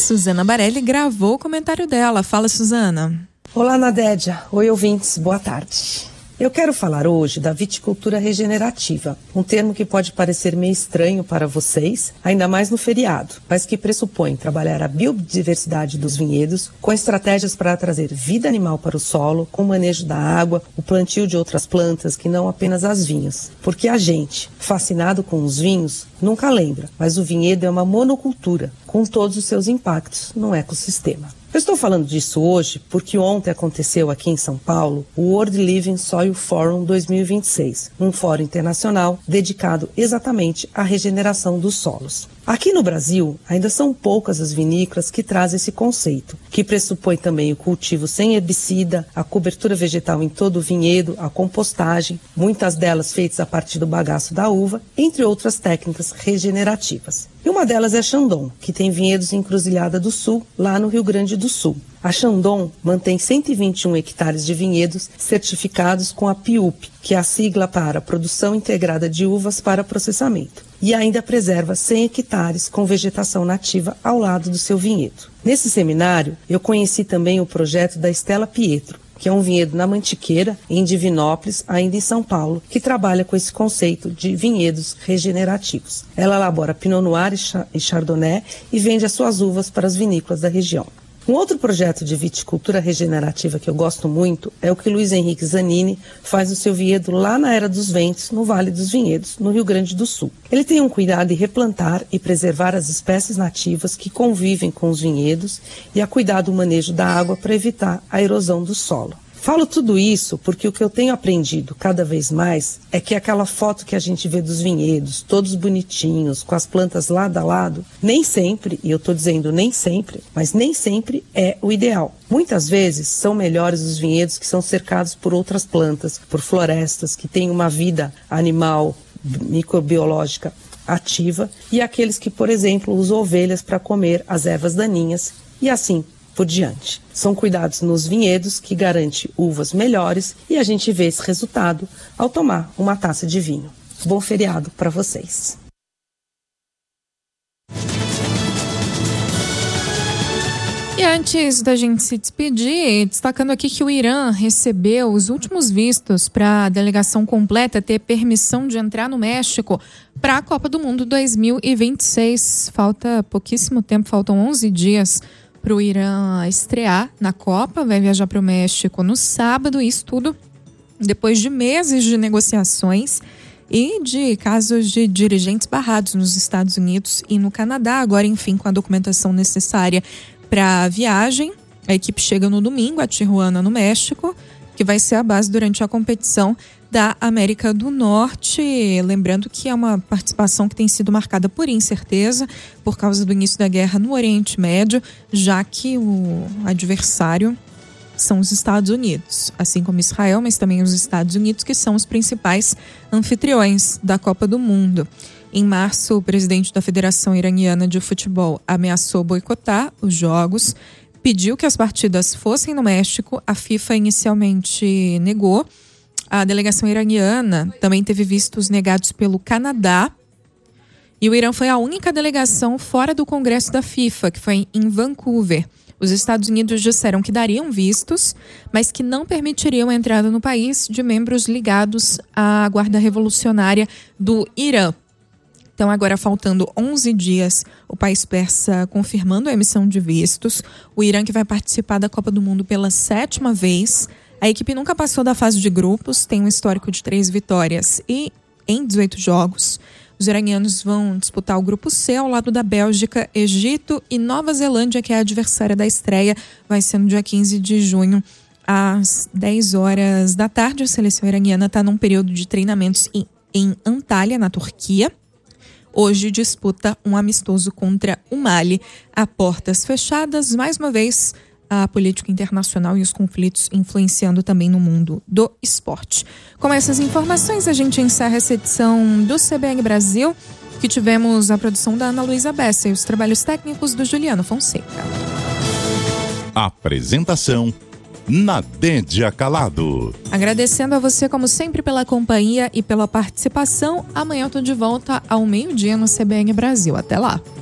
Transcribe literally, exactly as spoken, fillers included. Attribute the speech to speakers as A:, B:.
A: Suzana Barelli gravou o comentário dela. Fala, Suzana.
B: Olá, Nadédia. Oi, ouvintes. Boa tarde. Eu quero falar hoje da viticultura regenerativa, um termo que pode parecer meio estranho para vocês, ainda mais no feriado, mas que pressupõe trabalhar a biodiversidade dos vinhedos com estratégias para trazer vida animal para o solo, com o manejo da água, o plantio de outras plantas que não apenas as vinhas. Porque a gente, fascinado com os vinhos, nunca lembra, mas o vinhedo é uma monocultura, com todos os seus impactos no ecossistema. Eu estou falando disso hoje porque ontem aconteceu aqui em São Paulo o World Living Soil Forum dois mil e vinte e seis, um fórum internacional dedicado exatamente à regeneração dos solos. Aqui no Brasil, ainda são poucas as vinícolas que trazem esse conceito, que pressupõe também o cultivo sem herbicida, a cobertura vegetal em todo o vinhedo, a compostagem, muitas delas feitas a partir do bagaço da uva, entre outras técnicas regenerativas. E uma delas é a Chandon, que tem vinhedos em Encruzilhada do Sul, lá no Rio Grande do Sul. A Chandon mantém cento e vinte e um hectares de vinhedos certificados com a P I U P, que é a sigla para Produção Integrada de Uvas para Processamento, e ainda preserva cem hectares com vegetação nativa ao lado do seu vinhedo. Nesse seminário, eu conheci também o projeto da Stella Pietro, que é um vinhedo na Mantiqueira, em Divinópolis, ainda em São Paulo, que trabalha com esse conceito de vinhedos regenerativos. Ela elabora Pinot Noir e Chardonnay e vende as suas uvas para as vinícolas da região. Um outro projeto de viticultura regenerativa que eu gosto muito é o que Luiz Henrique Zanini faz no seu vinhedo lá na Era dos Ventos, no Vale dos Vinhedos, no Rio Grande do Sul. Ele tem um cuidado em replantar e preservar as espécies nativas que convivem com os vinhedos e a cuidar do manejo da água para evitar a erosão do solo. Falo tudo isso porque o que eu tenho aprendido cada vez mais é que aquela foto que a gente vê dos vinhedos, todos bonitinhos, com as plantas lado a lado, nem sempre, e eu estou dizendo nem sempre, mas nem sempre é o ideal. Muitas vezes são melhores os vinhedos que são cercados por outras plantas, por florestas, que têm uma vida animal, microbiológica ativa, e aqueles que, por exemplo, usam ovelhas para comer as ervas daninhas, e assim por diante. São cuidados nos vinhedos que garante uvas melhores e a gente vê esse resultado ao tomar uma taça de vinho. Bom feriado para vocês.
A: E antes da gente se despedir, destacando aqui que o Irã recebeu os últimos vistos para a delegação completa ter permissão de entrar no México para a Copa do Mundo dois mil e vinte e seis. Falta pouquíssimo tempo, faltam onze dias para o Irã estrear na Copa, vai viajar para o México no sábado, isso tudo depois de meses de negociações e de casos de dirigentes barrados nos Estados Unidos e no Canadá. Agora, enfim, com a documentação necessária para a viagem, a equipe chega no domingo a Tijuana, no México, que vai ser a base durante a competição da América do Norte. Lembrando que é uma participação que tem sido marcada por incerteza por causa do início da guerra no Oriente Médio, já que o adversário são os Estados Unidos, assim como Israel, mas também os Estados Unidos, que são os principais anfitriões da Copa do Mundo. Em março, o presidente da Federação Iraniana de Futebol ameaçou boicotar os jogos, pediu que as partidas fossem no México. A FIFA inicialmente negou. A delegação iraniana também teve vistos negados pelo Canadá. E o Irã foi a única delegação fora do Congresso da FIFA, que foi em Vancouver. Os Estados Unidos disseram que dariam vistos, mas que não permitiriam a entrada no país de membros ligados à Guarda Revolucionária do Irã. Então, agora faltando onze dias, o país persa confirmando a emissão de vistos. O Irã, que vai participar da Copa do Mundo pela sétima vez. A equipe nunca passou da fase de grupos, tem um histórico de três vitórias e em dezoito jogos. Os iranianos vão disputar o grupo C ao lado da Bélgica, Egito e Nova Zelândia, que é a adversária da estreia. Vai ser no dia quinze de junho, às dez horas da tarde. A seleção iraniana está num período de treinamentos em, em Antália, na Turquia. Hoje disputa um amistoso contra o Mali a portas fechadas. Mais uma vez, a política internacional e os conflitos influenciando também no mundo do esporte. Com essas informações, a gente encerra essa edição do C B N Brasil, que tivemos a produção da Ana Luísa Bessa e os trabalhos técnicos do Juliano Fonseca.
C: Apresentação: Nadédia Calado.
A: Agradecendo a você, como sempre, pela companhia e pela participação. Amanhã eu tô de volta ao meio-dia no C B N Brasil. Até lá.